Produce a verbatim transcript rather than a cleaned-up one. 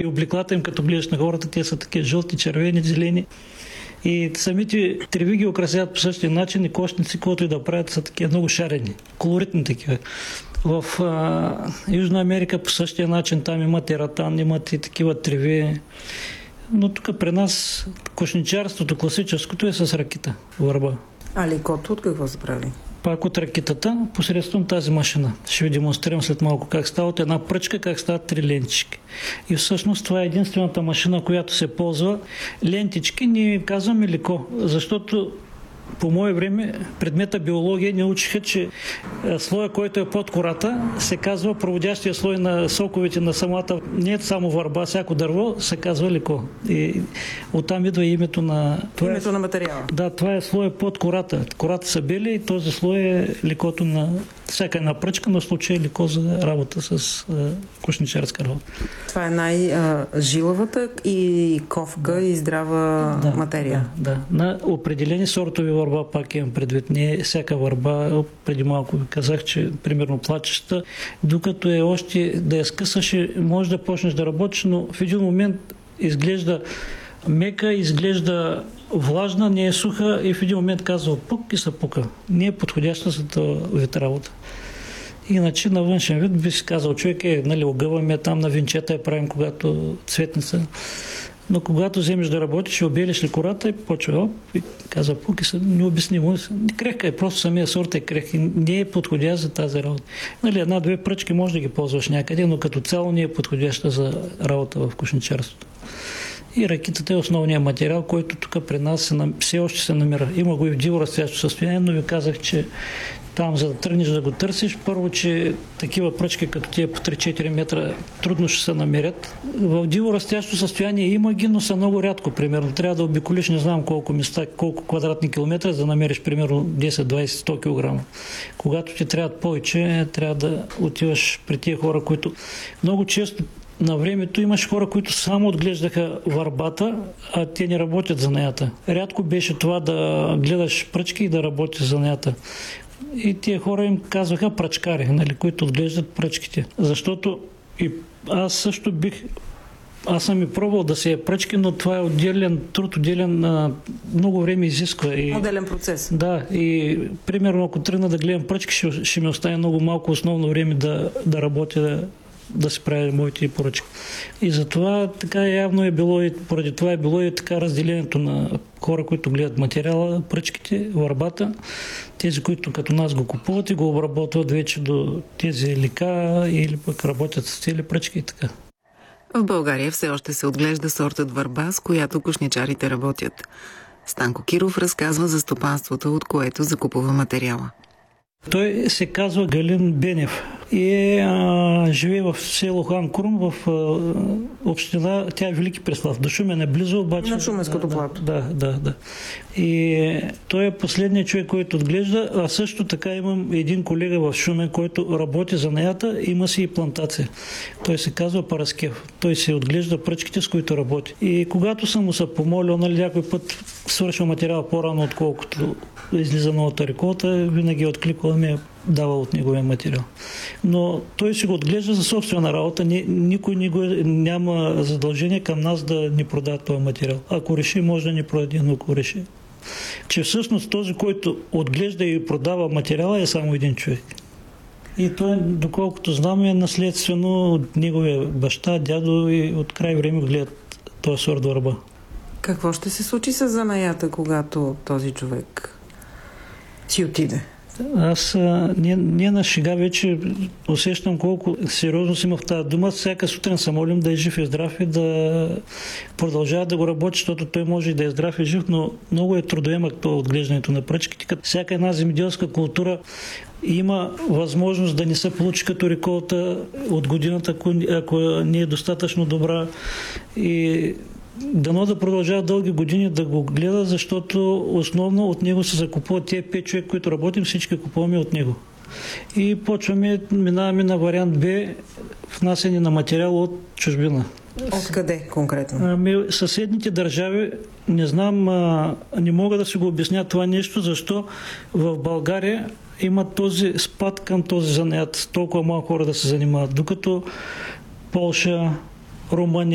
и облеклата им, като гледаш на хората, те са такива жълти, червени, зелени. И самите треви ги украсяват по същия начин и кошници, които и да правят, са такива много шарени, колоритни такива. В а, Южна Америка по същия начин там имат и ратан, имат и такива треви. Но тук при нас кошничарството класическото е с ракита, върба. А ликото от какво се прави? Пак от ракитата, посредством тази машина. Ще ви демонстрирам след малко как става от една пръчка, как стават три лентички. И всъщност това е единствената машина, която се ползва. Лентички ние казваме лико, защото по мое време предмета биология ни учиха, че слоя, който е под кората, се казва проводящия слой на соковете на самата, не е само върба, всяко дърво, се казва лико. И оттам идва името на... Името е, на материала. Да, това е слоя под кората. Кората са бели и този слой е ликото на всяка една пръчка, но в случай е лико за работа с кошничарска работа. Това е най-жилавата и ковка и здрава да, материя. Да, да. На определени сортови върба, пак имам предвид, не всяка върба. Преди малко ви казах, че примерно плачеща, докато е още да я скъсаш, може да почнеш да работиш, но в един момент изглежда мека, изглежда влажна, не е суха и в един момент казва пук и се пука. Не е подходяща за този вид работа. Иначе на външен вид би си казал, човек е, нали, огъваме там на винчета я правим, когато цветница. Но когато вземеш да работиш и обелиш ли кората и почва оп, и казва пук и се необяснимо. Крехка е, просто самия сорт е крехки. Не е подходящ за тази работа. Нали, една-две пръчки може да ги ползваш някъде, но като цяло не е подходяща за работа в кошничарството. И ракитата е основният материал, който тук при нас се, все още се намира. Има го и в диво растящо състояние, но ви казах, че там, за да тръгнеш да го търсиш, първо, че такива пръчки като тия по три-четири метра трудно ще се намерят. В диво растящо състояние има ги, но са много рядко, примерно. Трябва да обиколиш не знам колко места, колко квадратни километра, за да намериш примерно десет, двайсет, сто килограма. Когато ти трябват повече, трябва да отиваш при тия хора, които много често на времето имаш хора, които само отглеждаха върбата, а те не работят за неята. Рядко беше това да гледаш пръчки и да работиш за неята. И тия хора им казваха пръчкари, нали, които отглеждат пръчките. Защото и аз също бих... Аз съм и пробвал да се е пръчки, но това е отделен труд, отделен а, много време изисква. И, отделен процес. Да, и примерно ако тръгна да гледам пръчки, ще, ще ми остане много малко основно време да, да работя, да, да се правя моите поръчки. И затова така явно е било и поради това е било и така разделението на хора, които гледат материала, пръчките, върбата, тези, които като нас го купуват и го обработват вече до тези лика или пък работят с цели пръчки и така. В България все още се отглежда сортът върба, с която кошничарите работят. Станко Киров разказва за стопанството, от което закупува материала. Той се казва Галин Бенев и е, а, живее в село Хан Крум, в а, община, тя е Велики Преслав. До Шумен е близо, обаче... На Шуменското плато. Да, да, да. И той е последният човек, който отглежда, а също така имам един колега в Шумен, който работи за неята, има си и плантация. Той се казва Параскев. Той се отглежда пръчките, с които работи. И когато съм му се помолил, нали, някой път свършва материал по-рано, отколкото излиза новата реколта, винаги е откликвал, ми е давал от неговия материал. Но той си го отглежда за собствена работа. Никой ни го, няма задължение към нас да ни продава този материал. Ако реши, може да ни продаде, но ако реши. Че всъщност този, който отглежда и продава материала, е само един човек. И той, доколкото знам, е наследствено от неговия баща, дядо и от край време гледат този сорт върба. Какво ще се случи с занаята, когато този човек си отиде? Аз не, не на шега вече усещам колко сериозност има в тази дума. Всяка сутрин се молим да е жив и здрав и да продължава да го работи, защото той може и да е здрав и жив, но много е трудоемък това отглеждането на пръчките. Като всяка една земеделска култура има възможност да не се получи като реколта от годината, ако, ако не е достатъчно добра. И дано да продължава дълги години да го гледа, защото основно от него се закупуват тези пет човек, които работим, всички купуваме от него. И почваме, минаваме на вариант Б, внасяне на материал от чужбина. Откъде конкретно? Ами, съседните държави, не знам, а, не мога да си го обясня това нещо, защо в България има този спад към този занаят, толкова малко хора да се занимават, докато Полша, Румъния,